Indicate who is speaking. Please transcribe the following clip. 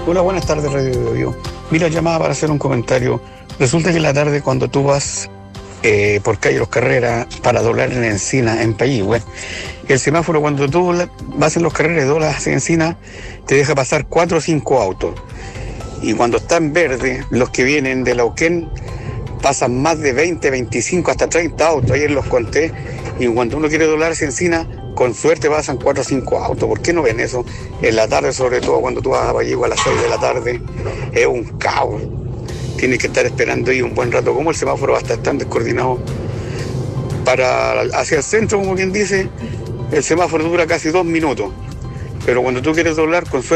Speaker 1: Hola, buenas tardes, Radio Bio Bio. Mira, llamaba para hacer un comentario. Resulta que en la tarde cuando tú vas por calle Los Carreras para doblar en Encina, en Payihue, el semáforo cuando tú vas en Los Carreras y doblas hacia Encina, te deja pasar 4 o 5 autos. Y cuando está en verde, los que vienen de Lauquén pasan más de 20, 25, hasta 30 autos. Ayer los conté. Y cuando uno quiere doblar hacia Encina, con suerte pasan 4 o 5 autos. ¿Por qué no ven eso? En la tarde, sobre todo cuando tú vas a Vallejo a las 6 de la tarde, es un caos. Tienes que estar esperando ahí un buen rato. ¿Cómo el semáforo va a estar tan descoordinado? Hacia el centro, como quien dice, el semáforo dura casi 2 minutos. Pero cuando tú quieres doblar, con suerte